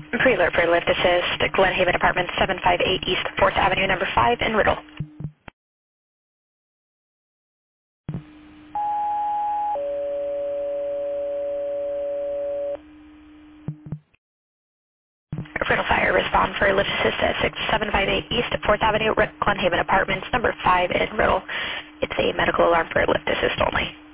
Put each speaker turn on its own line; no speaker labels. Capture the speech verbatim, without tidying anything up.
Pre-alert for lift assist at Glen Haven Apartments, seven five eight East fourth Avenue, number five in Riddle. Riddle Fire, respond for lift assist at six seven five eight East fourth Avenue, Glen Haven Apartments, number five in Riddle. It's a medical alarm for lift assist only.